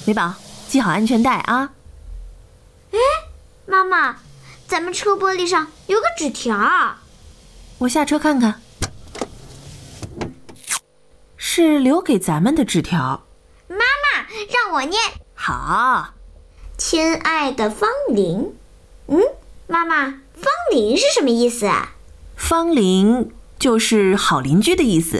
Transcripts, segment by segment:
美宝，系好安全带啊。 哎，妈妈，咱们车玻璃上有个纸条。 我下车看看，是留给咱们的纸条。 妈妈，让我念。 好。 亲爱的方玲。妈妈，方玲是什么意思啊？ 方玲就是好邻居的意思。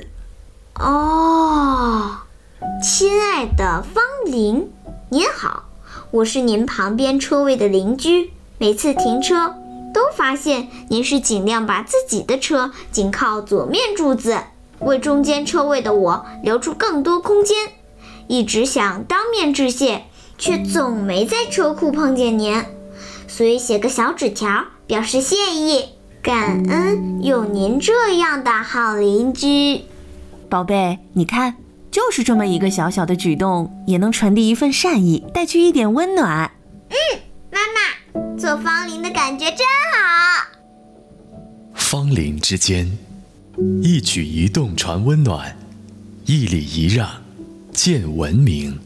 哦，亲爱的方玲，您好，我是您旁边车位的邻居，每次停车都发现您是尽量把自己的车紧靠左面柱子，为中间车位的我留出更多空间，一直想当面致谢，却总没在车库碰见您，所以写个小纸条表示谢意，感恩有您这样的好邻居。 宝贝，你看，就是这么一个小小的举动，也能传递一份善意，带去一点温暖。 妈妈，做方玲的感觉真好。 方邻之间，一举一动传温暖，一礼一让见文明。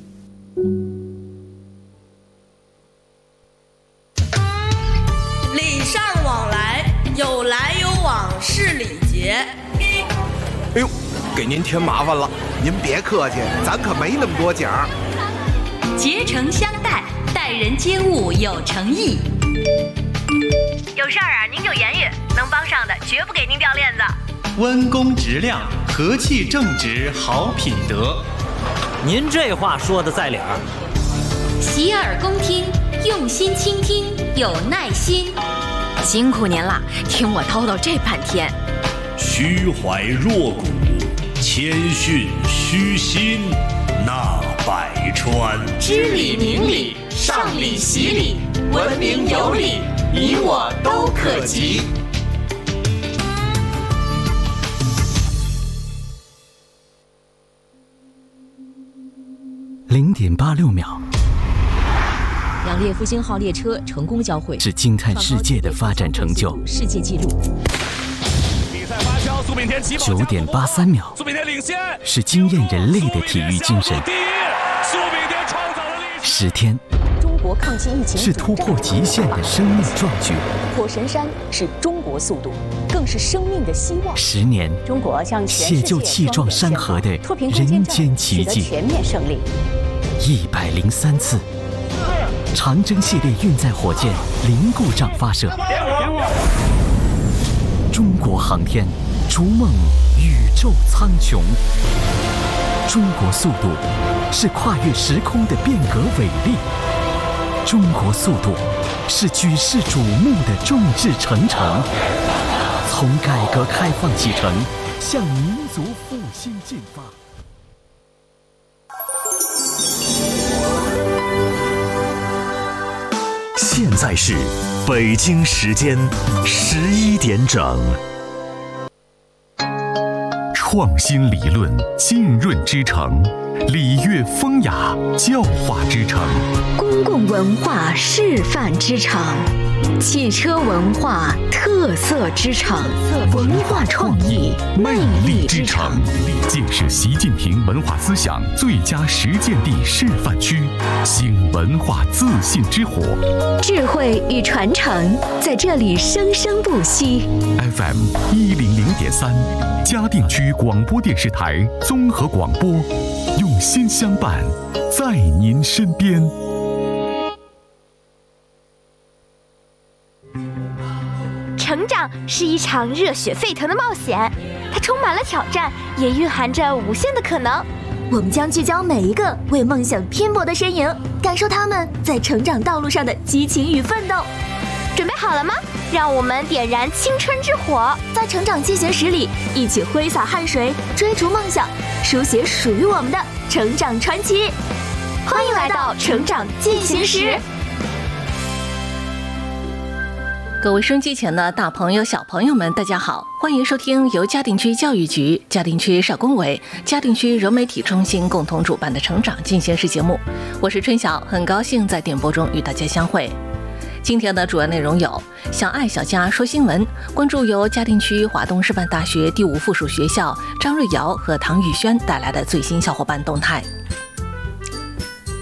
礼尚往来，有来有往是礼节。 哎呦，给您添麻烦了。 您别客气，咱可没那么多奖。 竭诚相待，待人接物有诚意。 有事儿啊，您就言语，能帮上的绝不给您掉链子。 温公直量，和气正直，好品德。 您这话说的在理儿。 洗耳恭听，用心倾听，有耐心。 辛苦您了，听我叨叨这半天。 虚怀若谷，谦逊虚心，纳百川。 知礼明礼，上礼习礼，文明有礼，你我都可及。 0.86秒， 两列复兴号列车成功交汇， 是惊叹世界的发展成就。 世界纪录。 比赛发酵，苏炳添起跑 9.83秒， 苏炳添领先， 是惊艳人类的体育精神。 第一，苏炳添创造了历史。 10天， 中国抗击疫情是突破极限的生命壮举。 火神山是中国速度，更是生命的希望。 10年， 中国向全世界解救气壮山河的人间奇迹。 全面胜利。 103次，长征系列运载火箭零故障发射。中国航天逐梦宇宙苍穹。中国速度是跨越时空的变革伟力。中国速度是举世瞩目的众志成城。从改革开放启程，向民族复兴进发。 现在是北京时间11点整。创新理论浸润之城，礼乐风雅教化之城， 公共文化示范之城，汽车文化特色之城，文化创意魅力之城。 建设习近平文化思想最佳实践地示范区，兴文化自信之火。 智慧与传承在这里生生不息。 FM 100.3，嘉定区广播电视台综合广播，用心相伴，在您身边。 成长是一场热血沸腾的冒险，它充满了挑战，也蕴含着无限的可能。 我们将聚焦每一个为梦想拼搏的身影，感受他们在成长道路上的激情与奋斗。 准备好了吗？让我们点燃青春之火， 在成长进行时里，一起挥洒汗水，追逐梦想，书写属于我们的成长传奇。 欢迎来到成长进行时。 各位收音机前的大朋友、小朋友们，大家好，欢迎收听由嘉定区教育局、嘉定区少工委、嘉定区柔媒体中心共同主办的成长进行时节目。我是春晓，很高兴在点播中与大家相会。今天的主要内容有：小爱小家说新闻，关注由嘉定区华东师范大学第5附属学校张瑞瑶和唐宇轩带来的最新小伙伴动态。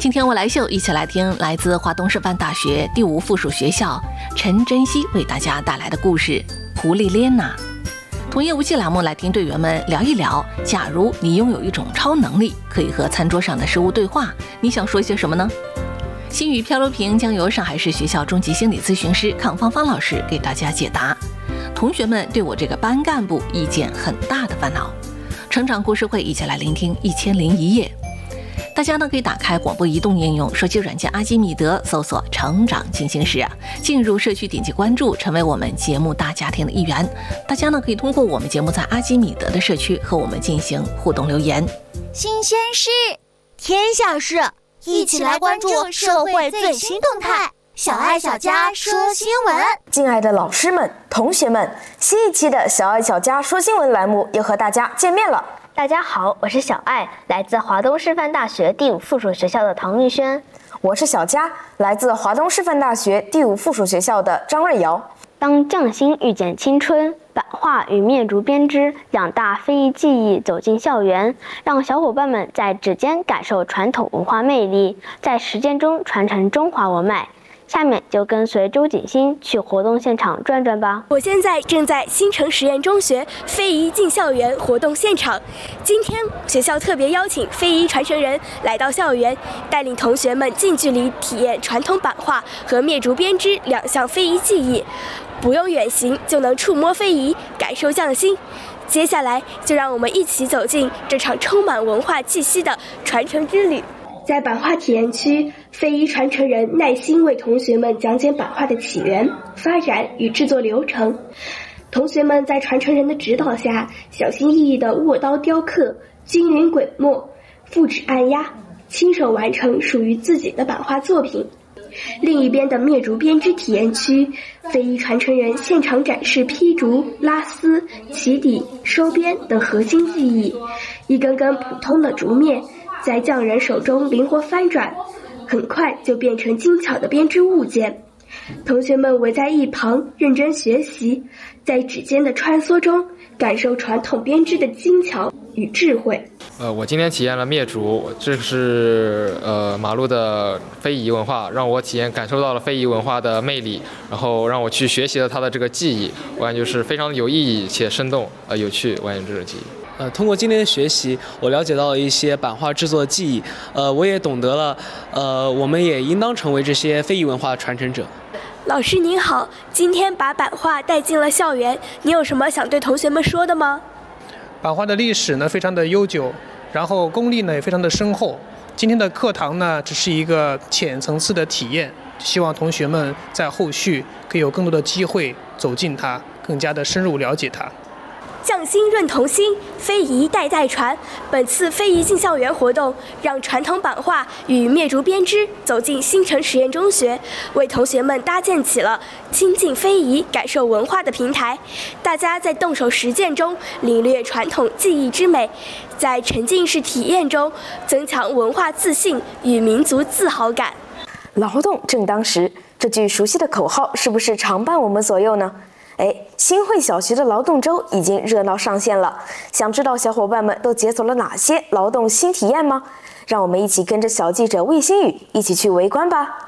今天我来秀，一起来听来自华东师范大学第5附属学校陈珍惜为大家带来的故事《狐狸莲娜》。童言无忌栏目来听队员们聊一聊，假如你拥有一种超能力，可以和餐桌上的食物对话，你想说些什么呢？心语漂流瓶将由上海市学校中级心理咨询师康芳芳老师给大家解答。同学们对我这个班干部意见很大的烦恼。成长故事会，一起来聆听1001夜。大家呢可以打开广播移动应用，手机软件阿基米德，搜索成长进行时进入社区点击关注，成为我们节目大家庭的一员。大家呢可以通过我们节目在阿基米德的社区和我们进行互动留言。 新鲜事，天下事，一起来关注社会最新动态。小爱小家说新闻。 敬爱的老师们、同学们，新一期的小爱小家说新闻栏目又和大家见面了。 大家好，我是小爱，来自华东师范大学第5附属学校的唐玉轩。 我是小佳，来自华东师范大学第5附属学校的张瑞瑶。 当匠心遇见青春，版画与灭竹编织两大非遗技艺走进校园，让小伙伴们在指尖感受传统文化魅力，在实践中传承中华文脉。下面就跟随周锦欣去活动现场转转吧。 我现在正在新城实验中学非遗进校园活动现场。今天学校特别邀请非遗传承人来到校园，带领同学们近距离体验传统版画和灭竹编织2项非遗技艺，不用远行就能触摸非遗，感受匠心。接下来就让我们一起走进这场充满文化气息的传承之旅。在版画体验区，非遗传承人耐心为同学们讲解版画的起源、发展与制作流程。同学们在传承人的指导下，小心翼翼地握刀雕刻、均匀滚墨、复制按压，亲手完成属于自己的版画作品。另一边的灭竹编织体验区，非遗传承人现场展示劈竹、拉丝、起底、收边等核心技艺。一根根普通的竹篾在匠人手中灵活翻转，很快就变成精巧的编织物件。同学们围在一旁认真学习，在指尖的穿梭中感受传统编织的精巧与智慧。 我今天体验了灭竹，这是马路的非遗文化，让我感受到了非遗文化的魅力，然后让我去学习了它的这个技艺，我感觉是非常有意义且生动有趣，我感觉这个技艺。 通过今天的学习，我了解到了一些版画制作的技艺，我也懂得了，我们也应当成为这些非遗文化的传承者。 老师您好，今天把版画带进了校园，你有什么想对同学们说的吗？ 版画的历史呢非常的悠久，然后功力呢也非常的深厚。今天的课堂呢只是一个浅层次的体验，希望同学们在后续可以有更多的机会走进它，更加的深入了解它。 匠心润童心，非遗代代传。本次非遗进校园活动，让传统版画与灭竹编织走进新城实验中学，为同学们搭建起了亲近非遗、感受文化的平台。大家在动手实践中领略传统技艺之美，在沉浸式体验中增强文化自信与民族自豪感。 劳动正当时，这句熟悉的口号是不是常伴我们左右呢？新会小学的劳动周已经热闹上线了，想知道小伙伴们都解锁了哪些劳动新体验吗？让我们一起跟着小记者魏新宇一起去围观吧。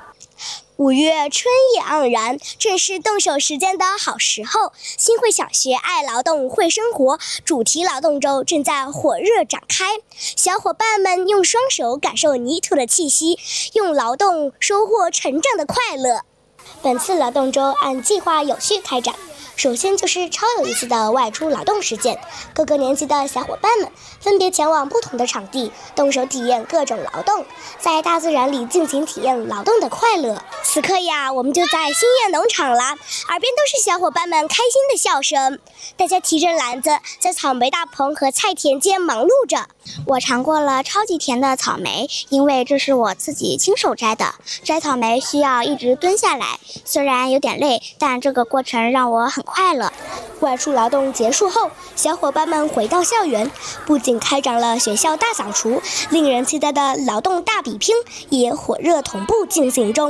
5月春意盎然，正是动手实践的好时候。新会小学爱劳动会生活主题劳动周正在火热展开，小伙伴们用双手感受泥土的气息，用劳动收获成长的快乐。本次劳动周按计划有序开展，首先就是超有意思的外出劳动实践，各个年级的小伙伴们分别前往不同的场地，动手体验各种劳动，在大自然里尽情体验劳动的快乐。此刻呀，我们就在兴业农场啦，耳边都是小伙伴们开心的笑声，大家提着篮子在草莓大棚和菜田间忙碌着。我尝过了超级甜的草莓，因为这是我自己亲手摘的。摘草莓需要一直蹲下来，虽然有点累，但这个过程让我很快乐。外出劳动结束后，小伙伴们回到校园，不仅开展了学校大扫除，令人期待的劳动大比拼也火热同步进行中。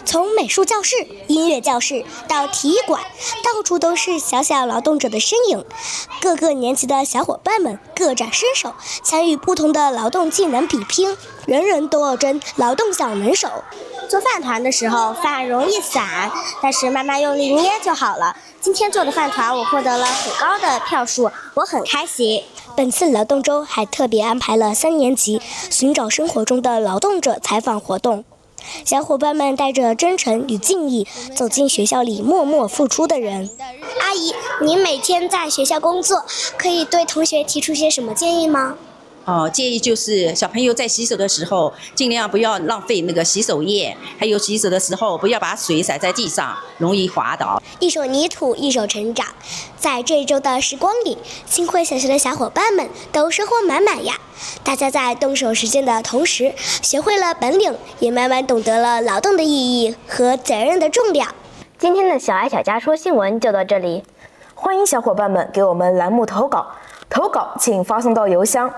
从美术教室、音乐教室到体育馆，到处都是小小劳动者的身影。各个年级的小伙伴们各展身手，参与不同的劳动技能比拼，人人都要争劳动小能手。 做饭团的时候，饭容易散，但是慢慢用力捏就好了。今天做的饭团，我获得了很高的票数，我很开心。 本次劳动周还特别安排了3年级寻找生活中的劳动者采访活动，小伙伴们带着真诚与敬意走进学校里默默付出的人。 阿姨，您每天在学校工作，可以对同学提出些什么建议吗？ 建议就是小朋友在洗手的时候，尽量不要浪费那个洗手液，还有洗手的时候不要把水洒在地上，容易滑倒。 一手泥土，一手成长。在这一周的时光里，新会小学的小伙伴们都收获满满呀！大家在动手实践的同时，学会了本领，也慢慢懂得了劳动的意义和责任的重量。 今天的小爱小家说新闻就到这里， 欢迎小伙伴们给我们栏目投稿。投稿请发送到邮箱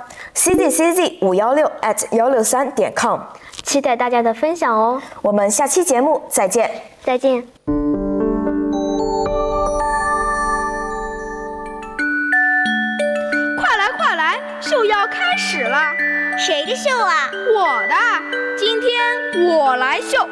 cgcg516@163.com， 期待大家的分享哦。 我们下期节目再见。 再见。 快来快来，秀要开始了。 谁的秀啊？ 我的，今天我来秀。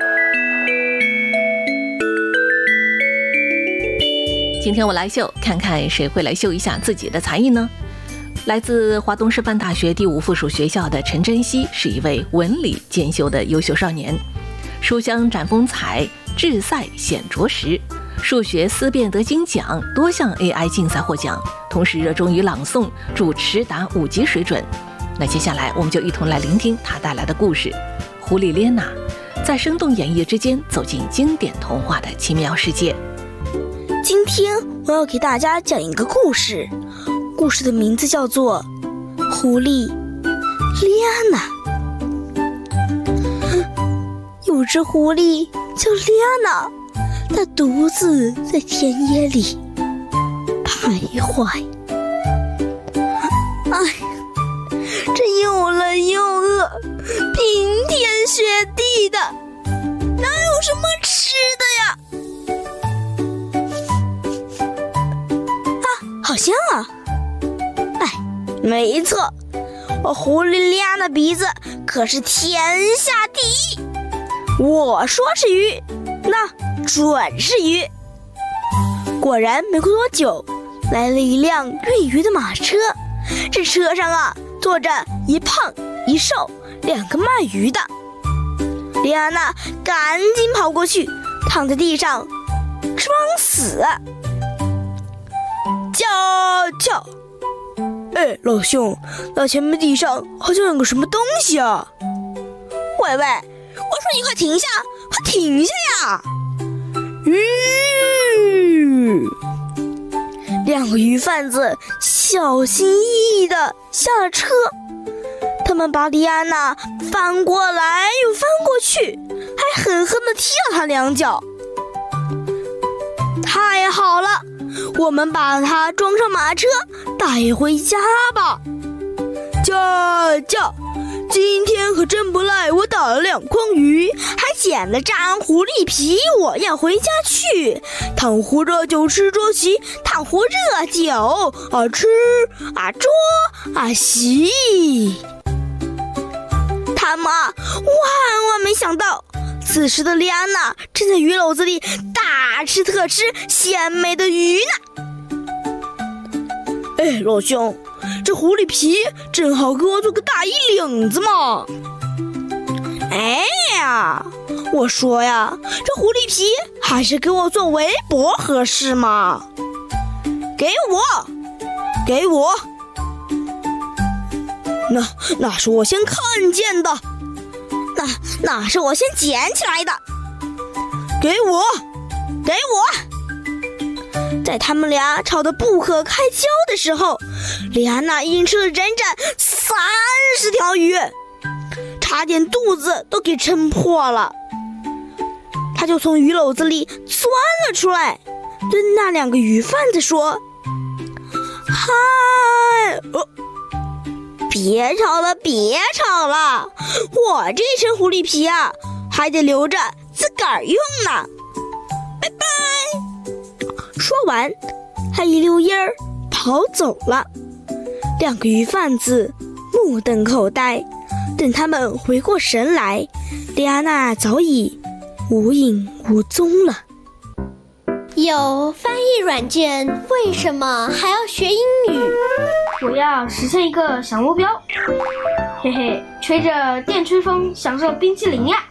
今天我来秀，看看谁会来秀一下自己的才艺呢？来自华东师范大学第5附属学校的陈珍熙是一位文理兼修的优秀少年，书香展风采，智赛显着实，数学思辨得金奖，多项 AI 竞赛获奖，同时热衷于朗诵，主持达5级水准。那接下来我们就一同来聆听他带来的故事《狐狸列娜》，在生动演绎之间走进经典童话的奇妙世界。 今天我要给大家讲一个故事，故事的名字叫做《狐狸列娜》。有只狐狸叫列娜，它独自在田野里徘徊。这又冷又饿，冰天雪地的，哪有什么吃的呀？好香啊！没错，我狐狸列娜的鼻子可是天下第一。我说是鱼，那准是鱼。果然，没过多久，来了一辆运鱼的马车。这车上坐着一胖一瘦2个卖鱼的。列娜赶紧跑过去，躺在地上装死。叫！老兄，那前面地上好像有个什么东西啊！喂，我说你快停下，快停下呀！2个鱼贩子小心翼翼地下了车，他们把丽安娜翻过来又翻过去，还狠狠地踢了她2脚。太好了，我们把它装上马车带回家吧。叫！今天可真不赖，我打了2筐鱼，还捡了张狐狸皮，我要回家去。糖葫热酒吃桌席，糖葫热酒吃桌席。他们万万没想到，此时的丽安娜正在鱼篓子里大吃特吃鲜美的鱼呢。老兄，这狐狸皮正好给我做个大衣领子嘛。我说呀，这狐狸皮还是给我做围脖合适嘛。给我，那是我先看见的，那是我先捡起来的。给我！在他们俩吵得不可开交的时候，丽安娜已经吃了整整30条鱼，差点肚子都给撑破了。她就从鱼篓子里钻了出来，对那2个鱼贩子说：“嗨，别吵了，我这身狐狸皮还得留着自个儿用呢。拜拜。说完，他一溜烟儿跑走了。两个鱼贩子目瞪口呆，等他们回过神来，莉安娜早已无影无踪了。 有翻译软件，为什么还要学英语？ 我要实现一个小目标，嘿嘿，吹着电吹风，享受冰淇淋呀！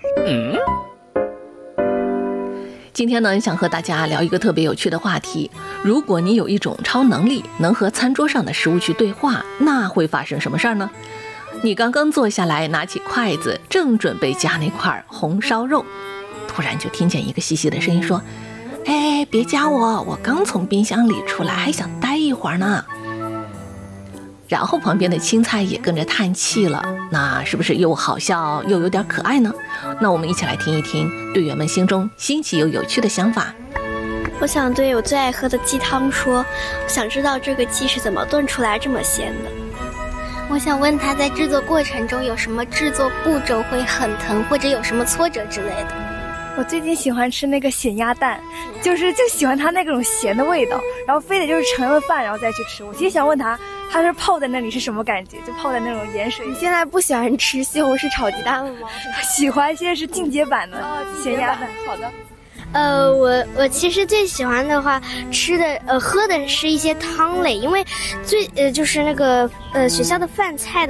今天呢，想和大家聊一个特别有趣的话题。如果你有一种超能力，能和餐桌上的食物去对话，那会发生什么事儿呢？你刚刚坐下来，拿起筷子，正准备夹那块红烧肉，突然就听见一个细细的声音说：哎，别夹我，我刚从冰箱里出来，还想待一会儿呢。然后旁边的青菜也跟着叹气了，那是不是又好笑又有点可爱呢？那我们一起来听一听队员们心中新奇又有趣的想法。 我想对我最爱喝的鸡汤说，我想知道这个鸡是怎么炖出来这么咸的。 我想问他在制作过程中有什么制作步骤会很疼，或者有什么挫折之类的。 我最近喜欢吃那个咸鸭蛋，就喜欢它那种咸的味道，然后非得就是盛了饭然后再去吃。我其实想问他，它是泡在那里是什么感觉？就泡在那种盐水里。 你现在不喜欢吃西红柿炒鸡蛋了吗？ 喜欢，现在是进阶版的咸鸭蛋。 好的。 我其实最喜欢的话喝的是一些汤类，因为就是那个学校的饭菜的